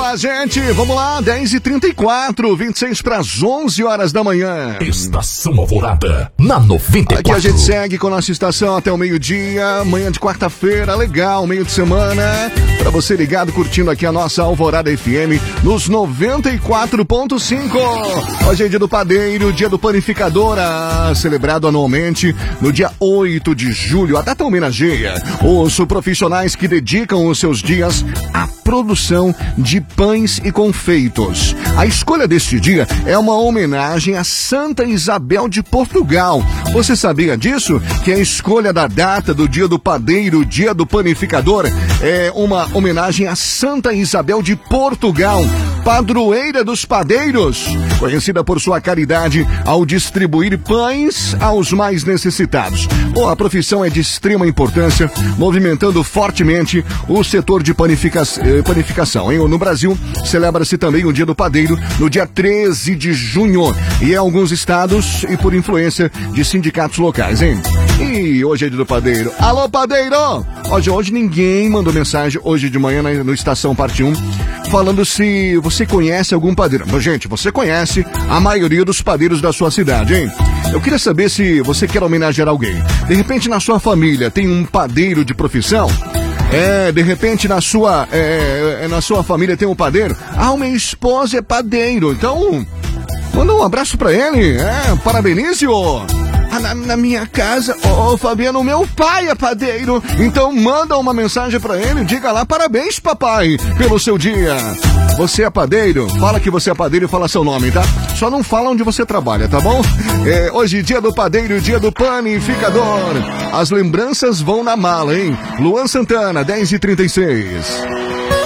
lá, gente. Vamos lá, 10h34, 26 para as 11 horas da manhã. Estação Alvorada, na 94. Aqui a gente segue com nossa estação até o meio-dia, manhã de quarta-feira, legal, meio de semana. Para você ligado, curtindo aqui a nossa Alvorada FM nos 94.5. Hoje é dia do padeiro, dia do panificador, celebrado anualmente no dia 8 de julho. A data homenageia os profissionais que dedicam os seus dias à produção de pães e confeitos. A escolha deste dia é uma homenagem a Santa Isabel de Portugal. Você sabia disso? Que a escolha da data do dia do padeiro, dia do panificador, é uma homenagem a Santa Isabel de Portugal, padroeira dos padeiros, conhecida por sua caridade ao distribuir pães aos mais necessitados. Bom, a profissão é de extrema importância, movimentando fortemente o setor de panificação. No Brasil, celebra-se também o Dia do Padeiro no dia 13 de junho, e em alguns estados e por influência de sindicatos locais, hein? E hoje é Dia do Padeiro. Alô, padeiro! Hoje ninguém mandou mensagem hoje de manhã no Estação Parte 1 falando se você conhece algum padeiro. Mas, gente, você conhece a maioria dos padeiros da sua cidade, hein? Eu queria saber se você quer homenagear alguém. De repente, na sua família tem um padeiro de profissão? De repente na sua família tem um padeiro? O meu esposo é padeiro, então manda um abraço pra ele, parabenize-o. Na minha casa, Fabiano, meu pai é padeiro, então manda uma mensagem pra ele, diga lá, parabéns papai, pelo seu dia. Você é padeiro? Fala que você é padeiro e fala seu nome, tá? Só não fala onde você trabalha, tá bom? Hoje dia do padeiro, dia do panificador. As lembranças vão na mala, hein? Luan Santana, 10h36.